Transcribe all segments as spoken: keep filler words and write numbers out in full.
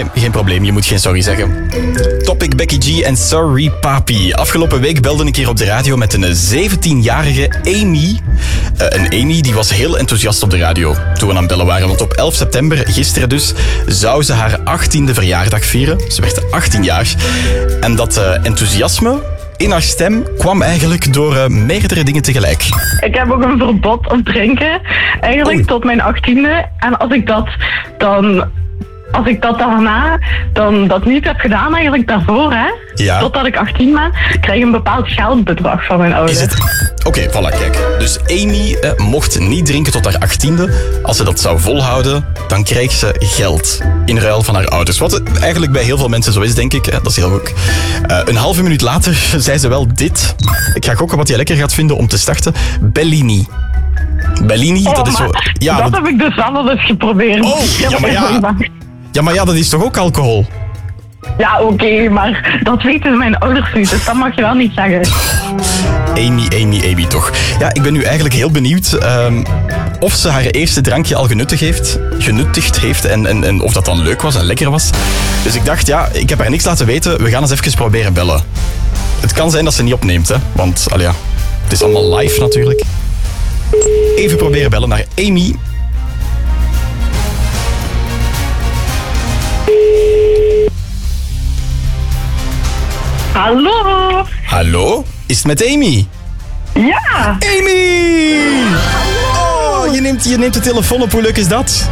Nee, geen probleem. Je moet geen sorry zeggen. Topic Becky G en Sorry Papi. Afgelopen week belde ik hier op de radio met een zeventienjarige Amy. Uh, een Amy die was heel enthousiast op de radio toen we aan het bellen waren. Want op elf september, gisteren dus, zou ze haar achttiende verjaardag vieren. Ze werd achttien jaar. En dat uh, enthousiasme in haar stem kwam eigenlijk door uh, meerdere dingen tegelijk. Ik heb ook een verbod op drinken. Eigenlijk Oei. tot mijn achttiende. En als ik dat dan... Als ik dat daarna dan dat niet heb gedaan, eigenlijk daarvoor, hè, Ja. totdat ik achttien ben, krijg ik een bepaald geldbedrag van mijn ouders. Is het... Oké, okay, voilà, kijk. Dus Amy eh, mocht niet drinken tot haar achttiende. Als ze dat zou volhouden, dan kreeg ze geld in ruil van haar ouders. Wat eigenlijk bij heel veel mensen zo is, denk ik. Dat is heel leuk. Uh, een halve minuut later zei ze wel dit. Ik ga gokken wat je lekker gaat vinden om te starten. Bellini. Bellini, Oh, dat is zo... Ja, dat dat... heb ik dus wel eens geprobeerd. Oh, ja, maar ja. Ja, maar ja, dat is toch ook alcohol? Ja, oké, okay, maar dat weten mijn ouders niet, dus dat mag je wel niet zeggen. Amy, Amy, Amy toch. Ja, ik ben nu eigenlijk heel benieuwd um, of ze haar eerste drankje al genuttigd heeft, genuttigd heeft en, en, en of dat dan leuk was en lekker was. Dus ik dacht, ja, ik heb haar niks laten weten, we gaan eens even proberen bellen. Het kan zijn dat ze niet opneemt, hè, want al ja, het is allemaal live natuurlijk. Even proberen bellen naar Amy. Hallo? Hallo? Is het met Amy? Ja! Amy! Oh, je neemt, je neemt de telefoon op. Hoe leuk is dat?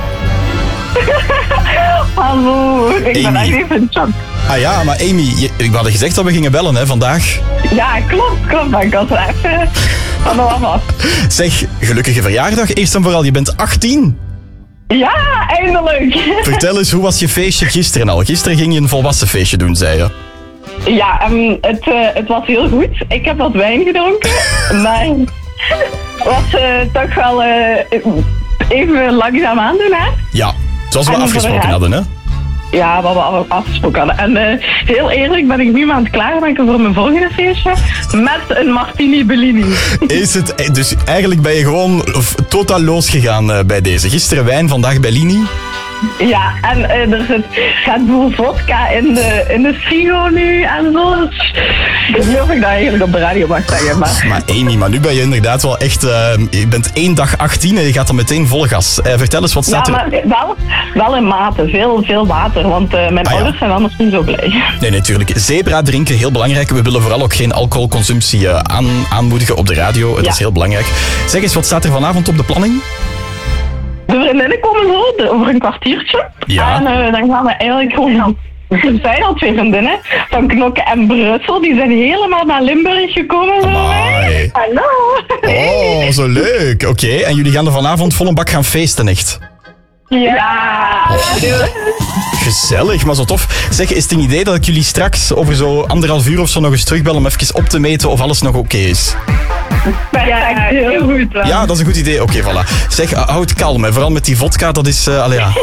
Hallo, ik ben Amy. echt even in shock. Ah ja, maar Amy, je, we hadden gezegd dat we gingen bellen hè, vandaag. Ja, klopt, klopt, maar ik had er even van de af. Zeg, gelukkige verjaardag. Eerst en vooral, je bent achttien. Ja, eindelijk! Vertel eens, hoe was je feestje gisteren al? Gisteren ging je een volwassen feestje doen, zei je. Ja, um, het, uh, het was heel goed. Ik heb wat wijn gedronken, maar het was uh, toch wel uh, even langzaam aan doen, hè? Ja, zoals we En afgesproken voor de hadden, hè? Ja, wat we al afgesproken hadden. En uh, heel eerlijk ben ik nu aan het klaarmaken voor mijn volgende feestje met een Martini Bellini. Is het, dus eigenlijk ben je gewoon totaal losgegaan uh, bij deze. Gisteren wijn, vandaag Bellini. Ja, en uh, er zit Red Bull vodka in de, in de frigo nu en zo. Dus ik weet niet of ik dat eigenlijk op de radio mag zeggen, maar... Maar Amy, maar nu ben je inderdaad wel echt... Uh, je bent één dag achttien en je gaat dan meteen vol gas. Uh, vertel eens, wat staat ja, er... maar wel, wel in mate. Veel, veel water, want uh, mijn Ah, ja. ouders zijn anders niet zo blij. Nee, natuurlijk. Zebra drinken, heel belangrijk. We willen vooral ook geen alcoholconsumptie uh, aan, aanmoedigen op de radio. Dat Ja. is heel belangrijk. Zeg eens, wat staat er vanavond op de planning? De vriendinnen komen zo de- over een kwartiertje. Ja. En uh, dan gaan we eigenlijk gewoon... Er zijn al twee vriendinnen van Knokke en Brussel. Die zijn helemaal naar Limburg gekomen. Zo. Amai. Hallo. Oh, zo leuk. Oké, okay. En jullie gaan er vanavond vol een bak gaan feesten, echt? Ja. Gezellig, maar zo tof. Zeg, is het een idee dat ik jullie straks over zo anderhalf uur of zo nog eens terugbel om even op te meten of alles nog oké okay is? Ja, echt heel goed. Wel. Ja, dat is een goed idee. Oké, okay, voilà. Zeg, uh, houd kalm, hè. Vooral met die vodka, dat is... Uh, allee, ja.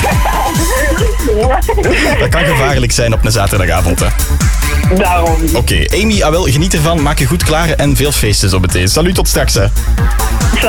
Dat kan gevaarlijk zijn op een zaterdagavond, hè. Daarom. Oké, okay. Amy, ah wel, geniet ervan, maak je goed klaar en veel feesten zo meteen. Salut, tot straks, hè. Salut.